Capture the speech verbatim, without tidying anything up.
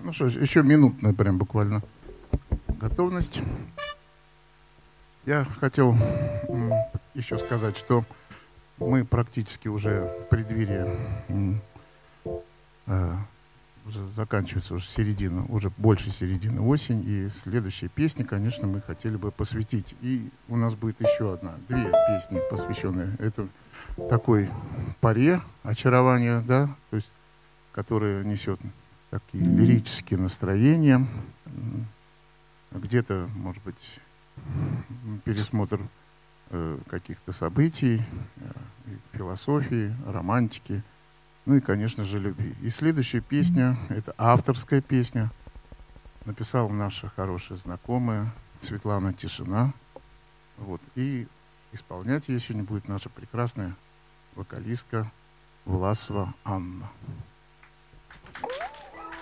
Ну что ж, еще минутная прям буквально готовность. Я хотел м, еще сказать, что мы практически уже в преддверии, м, э, уже заканчивается уже середина, уже больше середины осень, и следующие песни, конечно, мы хотели бы посвятить. И у нас будет еще одна, две песни, посвященные это такой паре очарования, да, то есть, которая несет такие лирические настроения, м, где-то, может быть, пересмотр э, каких-то событий, э, философии, романтики, ну и, конечно же, любви. И следующая песня, это авторская песня, написала наша хорошая знакомая Светлана Тишина. Вот. И исполнять ее сегодня будет наша прекрасная вокалистка Власова Анна.